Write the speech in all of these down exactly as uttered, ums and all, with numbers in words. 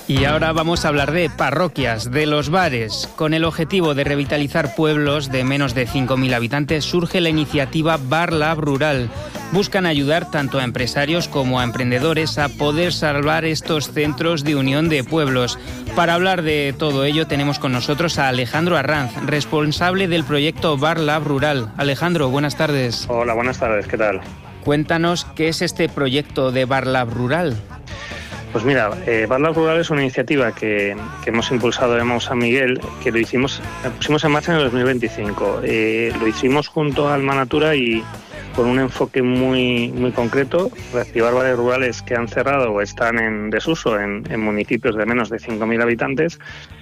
Y ahora vamos a hablar de parroquias, de los bares. Con el objetivo de revitalizar pueblos de menos de cinco mil habitantes surge la iniciativa Bar Lab Rural. Buscan ayudar tanto a empresarios como a emprendedores a poder salvar estos centros de unión de pueblos. Para hablar de todo ello tenemos con nosotros a Alejandro Arranz, responsable del proyecto Bar Lab Rural. Alejandro, buenas tardes. Hola, buenas tardes, ¿qué tal? Cuéntanos qué es este proyecto de Bar Lab Rural. Pues mira, eh, Bar Lab Rural es una iniciativa que, que hemos impulsado de San Miguel, que lo hicimos, lo pusimos en marcha en el dos mil veinticinco. Eh, lo hicimos junto a Alma Natura y con un enfoque muy, muy concreto, reactivar bares rurales que han cerrado o están en desuso en, en municipios de menos de cinco mil habitantes.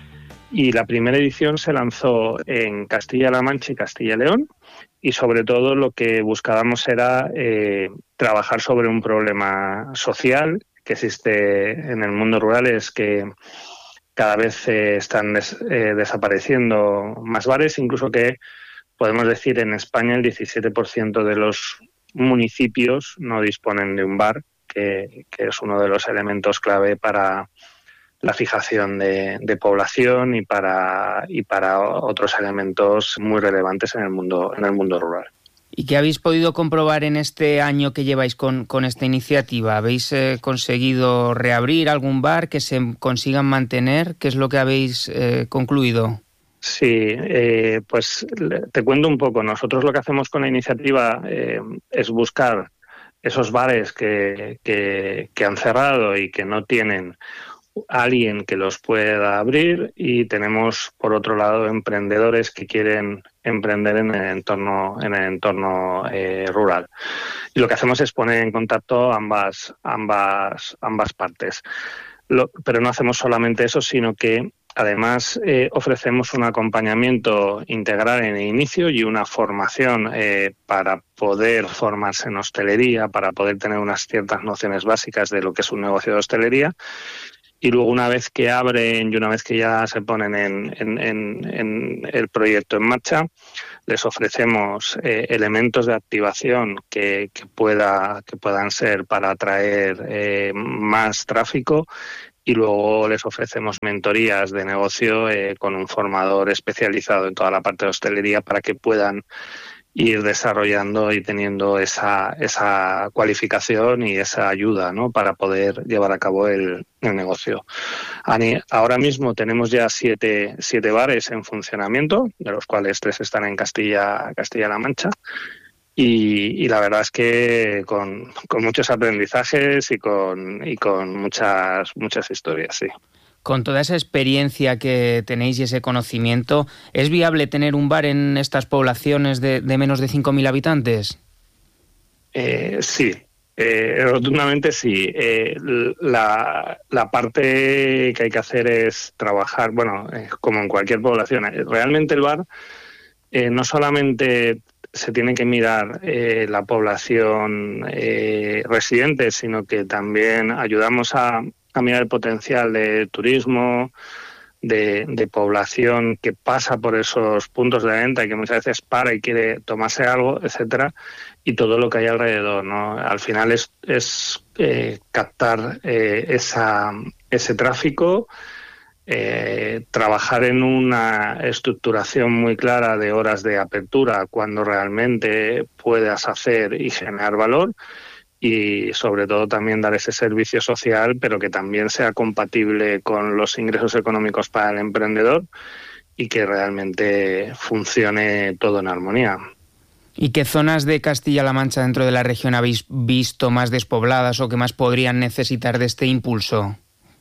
Y la primera edición se lanzó en Castilla-La Mancha y Castilla y León, y sobre todo lo que buscábamos era eh, trabajar sobre un problema social que existe en el mundo rural, es que cada vez eh, están des, eh, desapareciendo más bares, incluso que podemos decir en España el diecisiete por ciento de los municipios no disponen de un bar, que, que es uno de los elementos clave para la fijación de, de población y para, y para otros elementos muy relevantes en el mundo, en el mundo rural. ¿Y qué habéis podido comprobar en este año que lleváis con, con esta iniciativa? ¿Habéis eh, conseguido reabrir algún bar, que se consigan mantener? ¿Qué es lo que habéis eh, concluido? Sí, eh, pues te cuento un poco. Nosotros lo que hacemos con la iniciativa eh, es buscar esos bares que, que, que han cerrado y que no tienen alguien que los pueda abrir, y tenemos por otro lado emprendedores que quieren emprender en el entorno en el entorno eh, rural, y lo que hacemos es poner en contacto ambas ambas ambas partes. Lo, pero no hacemos solamente eso, sino que además eh, ofrecemos un acompañamiento integral en el inicio y una formación eh, para poder formarse en hostelería, para poder tener unas ciertas nociones básicas de lo que es un negocio de hostelería. Y luego, una vez que abren y una vez que ya se ponen en, en, en, en el proyecto en marcha, les ofrecemos eh, elementos de activación que, que, pueda, que puedan ser para atraer eh, más tráfico, y luego les ofrecemos mentorías de negocio eh, con un formador especializado en toda la parte de hostelería para que puedan ir desarrollando y teniendo esa esa cualificación y esa ayuda, ¿no?, para poder llevar a cabo el, el negocio. Ahora mismo tenemos ya siete, siete bares en funcionamiento, de los cuales tres están en Castilla, Castilla-La Mancha, y, y la verdad es que con, con muchos aprendizajes y con, y con muchas, muchas historias, sí. Con toda esa experiencia que tenéis y ese conocimiento, ¿es viable tener un bar en estas poblaciones de, de menos de cinco mil habitantes? Eh, sí, eh, rotundamente sí. Eh, la, la parte que hay que hacer es trabajar, bueno, eh, como en cualquier población. Realmente el bar eh, no solamente se tiene que mirar eh, la población eh, residente, sino que también ayudamos a a mirar el potencial de turismo, de, de población que pasa por esos puntos de venta y que muchas veces para y quiere tomarse algo, etcétera, y todo lo que hay alrededor, ¿no? Al final es, es eh, captar eh, esa, ese tráfico, eh, trabajar en una estructuración muy clara de horas de apertura cuando realmente puedas hacer y generar valor, y sobre todo también dar ese servicio social, pero que también sea compatible con los ingresos económicos para el emprendedor y que realmente funcione todo en armonía. ¿Y qué zonas de Castilla-La Mancha dentro de la región habéis visto más despobladas o que más podrían necesitar de este impulso?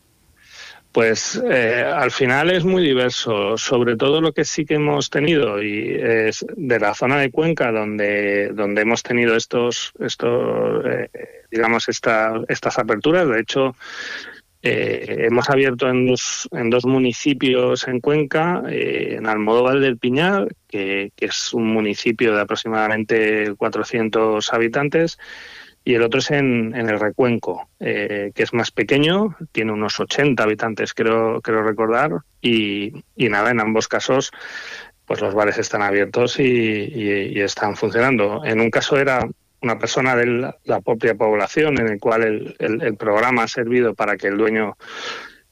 Pues eh, al final es muy diverso. Sobre todo lo que sí que hemos tenido y es de la zona de Cuenca, donde donde hemos tenido estos estos eh, digamos esta, estas aperturas. De hecho, eh, hemos abierto en dos en dos municipios en Cuenca, eh, en Almodóvar del Piñar, que, que es un municipio de aproximadamente cuatrocientos habitantes. Y el otro es en, en el Recuenco, eh, que es más pequeño, tiene unos ochenta habitantes, creo, creo recordar, y, y nada, en ambos casos pues los bares están abiertos y, y, y están funcionando. En un caso era una persona de la propia población, en el cual el, el, el programa ha servido para que el dueño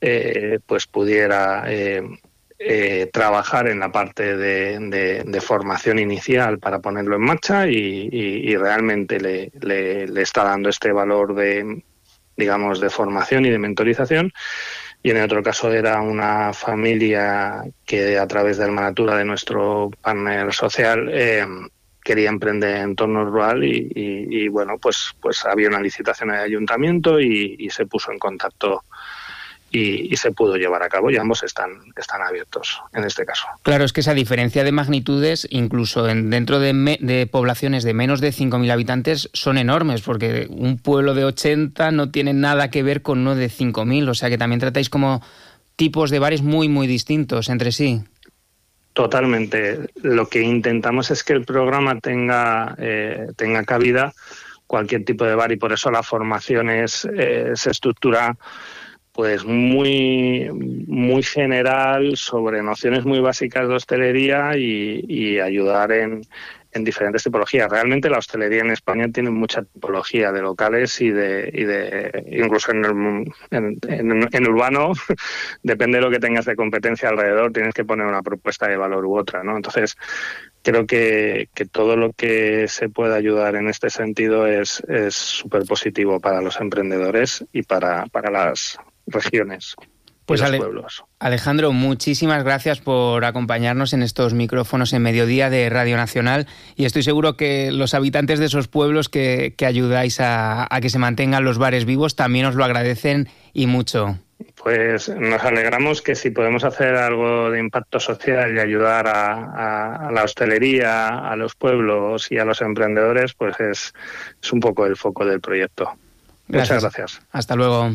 eh, pues pudiera eh, eh, trabajar en la parte de, de, de formación inicial para ponerlo en marcha y, y, y realmente le, le, le está dando este valor de, digamos, de formación y de mentorización. Y en el otro caso era una familia que a través de Hermanatura, de nuestro partner social, eh, quería emprender en entorno rural y, y, y bueno, pues, pues había una licitación en el ayuntamiento y, y se puso en contacto y, y se pudo llevar a cabo y ambos están, están abiertos en este caso. Claro, es que esa diferencia de magnitudes, incluso en, dentro de, me, de poblaciones de menos de cinco mil habitantes, son enormes, porque un pueblo de ochenta no tiene nada que ver con uno de cinco mil, o sea que también tratáis como tipos de bares muy, muy distintos entre sí. Totalmente. Lo que intentamos es que el programa tenga, eh, tenga cabida cualquier tipo de bar y por eso la formación es, eh, se estructura pues muy muy general sobre nociones muy básicas de hostelería y, y ayudar en, en diferentes tipologías. Realmente la hostelería en España tiene mucha tipología de locales y de, y de incluso en, el, en, en, en urbano, depende de lo que tengas de competencia alrededor, tienes que poner una propuesta de valor u otra, ¿no? Entonces, creo que, que todo lo que se pueda ayudar en este sentido es es súper positivo para los emprendedores y para, para las regiones. Pues y los Ale, pueblos. Alejandro, muchísimas gracias por acompañarnos en estos micrófonos en Mediodía de Radio Nacional y estoy seguro que los habitantes de esos pueblos que, que ayudáis a, a que se mantengan los bares vivos también os lo agradecen y mucho. Pues nos alegramos que si podemos hacer algo de impacto social y ayudar a, a, a la hostelería, a los pueblos y a los emprendedores, pues es, es un poco el foco del proyecto. Gracias. Muchas gracias. Hasta luego.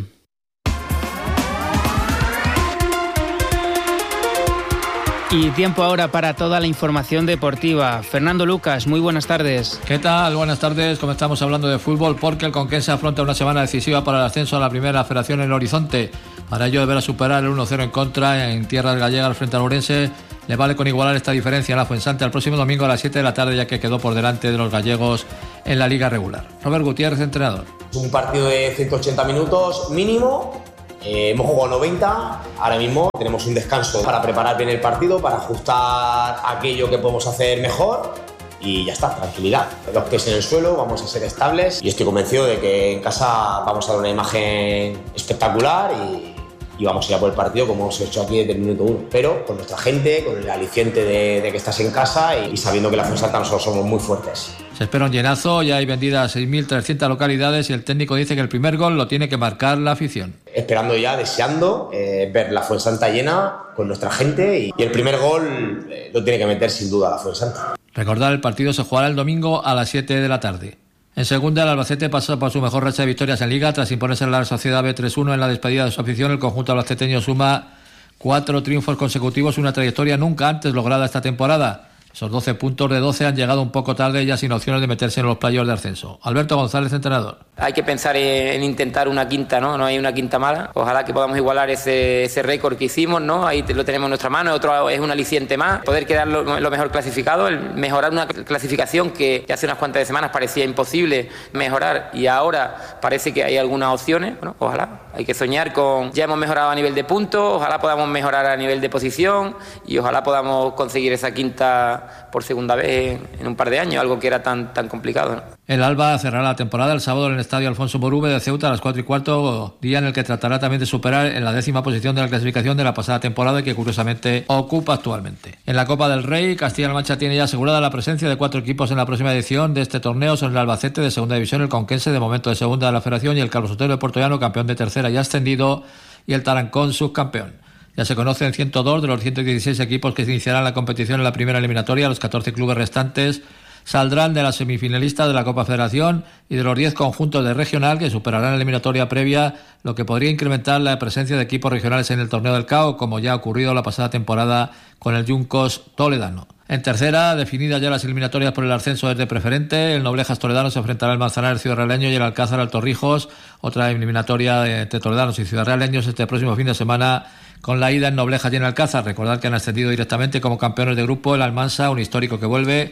Y tiempo ahora para toda la información deportiva. Fernando Lucas, muy buenas tardes. ¿Qué tal? Buenas tardes. Comenzamos hablando de fútbol porque el Conquense afronta una semana decisiva para el ascenso a la primera federación en el horizonte. Para ello deberá superar el uno cero en contra en tierras gallegas frente al Ourense. Le vale con igualar esta diferencia en la Fuensante el próximo domingo a las siete de la tarde, ya que quedó por delante de los gallegos en la liga regular. Robert Gutiérrez, entrenador. Es un partido de ciento ochenta minutos mínimo. Eh, hemos jugado noventa, ahora mismo tenemos un descanso para preparar bien el partido, para ajustar aquello que podemos hacer mejor y ya está, tranquilidad. Los pies en el suelo, vamos a ser estables y estoy convencido de que en casa vamos a dar una imagen espectacular y, y vamos a ir a por el partido como hemos hecho aquí desde el minuto uno, pero con nuestra gente, con el aliciente de, de que estás en casa y, y sabiendo que la Fuensanta nosotros somos muy fuertes. Se espera un llenazo, ya hay vendidas seis mil trescientas localidades y el técnico dice que el primer gol lo tiene que marcar la afición. Esperando ya, deseando eh, ver la Fuensanta llena con nuestra gente y, y el primer gol eh, lo tiene que meter sin duda la Fuensanta. Recordar, el partido se jugará el domingo a las siete de la tarde. En segunda, el Albacete pasa por su mejor racha de victorias en Liga tras imponerse en la Sociedad B tres uno en la despedida de su afición. El conjunto albaceteño suma cuatro triunfos consecutivos, una trayectoria nunca antes lograda esta temporada. Esos doce puntos de doce han llegado un poco tarde ya sin opciones de meterse en los playoffs de ascenso. Alberto González, entrenador. Hay que pensar en intentar una quinta, ¿no? No hay una quinta mala. Ojalá que podamos igualar ese, ese récord que hicimos, ¿no? Ahí lo tenemos en nuestra mano. Otro es un aliciente más. Poder quedar lo, lo mejor clasificado, el mejorar una clasificación que hace unas cuantas semanas parecía imposible mejorar y ahora parece que hay algunas opciones. Bueno, ojalá. Hay que soñar con... Ya hemos mejorado a nivel de puntos, ojalá podamos mejorar a nivel de posición y ojalá podamos conseguir esa quinta por segunda vez en un par de años, algo que era tan, tan complicado, ¿no? El Alba cerrará la temporada el sábado en el Estadio Alfonso Morube de Ceuta a las cuatro y cuarto, día en el que tratará también de superar en la décima posición de la clasificación de la pasada temporada y que curiosamente ocupa actualmente. En la Copa del Rey, Castilla-La Mancha tiene ya asegurada la presencia de cuatro equipos en la próxima edición de este torneo. Son el Albacete de segunda división, el Conquense de momento de segunda de la Federación y el Carlos Sotelo de Puerto Llano, campeón de tercera y ascendido, y el Tarancón, subcampeón. Ya se conocen ciento dos de los ciento dieciséis equipos que se iniciarán la competición en la primera eliminatoria. Los catorce clubes restantes saldrán de la semifinalista de la Copa Federación y de los diez conjuntos de regional que superarán la eliminatoria previa, lo que podría incrementar la presencia de equipos regionales en el torneo del C A O, como ya ha ocurrido la pasada temporada con el Juncos toledano. En tercera, definidas ya las eliminatorias por el ascenso desde preferente, el Noblejas toledano se enfrentará al Manzanares ciudadrealeño y el Alcázar al Torrijos, otra eliminatoria entre toledanos y ciudadrealeños este próximo fin de semana con la ida en Noblejas y en Alcázar. Recordad que han ascendido directamente como campeones de grupo el Almansa, un histórico que vuelve,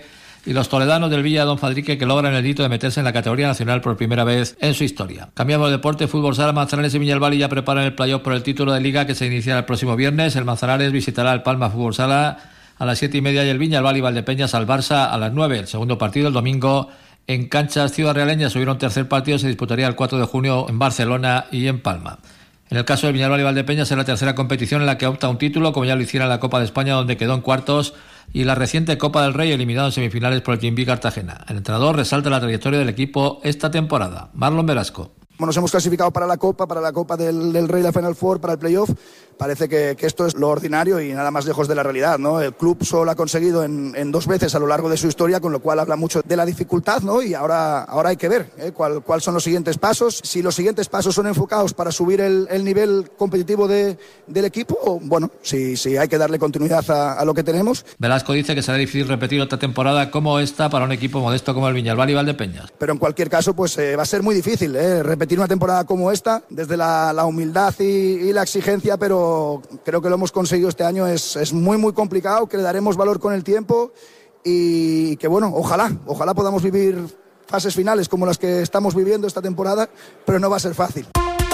y los toledanos del Villa Don Fadrique, que logran el hito de meterse en la categoría nacional por primera vez en su historia. Cambiamos de deporte, fútbol sala. Manzanares y Viñalbal ya preparan el playoff por el título de Liga que se iniciará el próximo viernes. El Manzanares visitará el Palma Fútbol Sala a las siete y media y el Viñalbal y Valdepeñas al Barça a las nueve. El segundo partido el domingo en canchas ciudadrealeñas. Hubiera un tercer partido, se disputaría el cuatro de junio en Barcelona y en Palma. En el caso del Viñalbal y Valdepeñas es la tercera competición en la que opta un título, como ya lo hiciera en la Copa de España, donde quedó en cuartos, y la reciente Copa del Rey, eliminado en semifinales por el Quimby Cartagena. El entrenador resalta la trayectoria del equipo esta temporada. Marlon Velasco. Bueno, nos hemos clasificado para la Copa, para la Copa del, del Rey, la Final Four, para el playoff. Parece que, que esto es lo ordinario y nada más lejos de la realidad, ¿no? El club solo ha conseguido en, en dos veces a lo largo de su historia, con lo cual habla mucho de la dificultad, ¿no? Y ahora, ahora hay que ver ¿eh? cuál, cuáles son los siguientes pasos. Si los siguientes pasos son enfocados para subir el, el nivel competitivo de, del equipo, o, bueno, si, si hay que darle continuidad a, a lo que tenemos. Velasco dice que será difícil repetir otra temporada como esta para un equipo modesto como el Viñalbal y Valdepeñas. Pero en cualquier caso, pues eh, va a ser muy difícil ¿eh? repetir una temporada como esta, desde la, la humildad y, y la exigencia, pero creo que lo hemos conseguido este año. Es, es muy muy complicado, que le daremos valor con el tiempo y que bueno, ojalá, ojalá podamos vivir fases finales como las que estamos viviendo esta temporada, pero no va a ser fácil.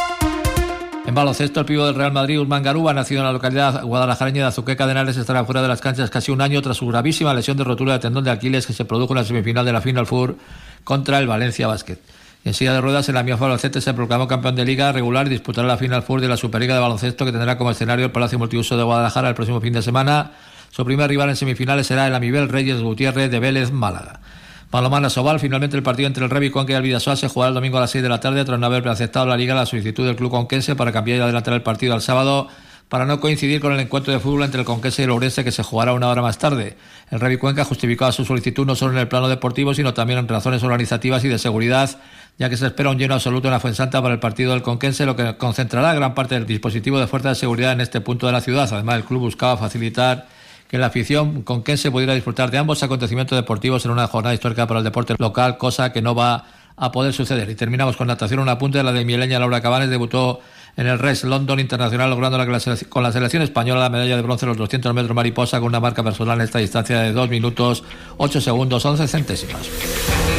En baloncesto, el pívot del Real Madrid, Usman Garuba, nacido en la localidad guadalajareña de Azuqueca de Henares, estará fuera de las canchas casi un año tras su gravísima lesión de rotura de tendón de Aquiles que se produjo en la semifinal de la Final Four contra el Valencia Basket. En silla de ruedas, el Amiens Albacete se proclamó campeón de liga regular y disputará la Final Four de la Superliga de baloncesto, que tendrá como escenario el Palacio Multiuso de Guadalajara el próximo fin de semana. Su primer rival en semifinales será el Amibel Reyes Gutiérrez de Vélez, Málaga. Palomar Sobal, finalmente el partido entre el Revi Cuenca y el Vidasoa se jugará el domingo a las seis de la tarde tras no haber aceptado la liga la solicitud del club conquense para cambiar y adelantar el partido al sábado, para no coincidir con el encuentro de fútbol entre el Conquense y el Ourense, que se jugará una hora más tarde. El Revi Cuenca justificaba su solicitud no solo en el plano deportivo, sino también en razones organizativas y de seguridad, ya que se espera un lleno absoluto en la Fuensanta para el partido del Conquense, lo que concentrará gran parte del dispositivo de fuerzas de seguridad en este punto de la ciudad. Además, el club buscaba facilitar que la afición conquense pudiera disfrutar de ambos acontecimientos deportivos en una jornada histórica para el deporte local, cosa que no va a poder suceder. Y terminamos con natación. Un apunte de la de mieleña Laura Cabanes debutó en el Race London Internacional, logrando la, con la selección española la medalla de bronce en los doscientos metros mariposa, con una marca personal en esta distancia de dos minutos ocho segundos once centésimas.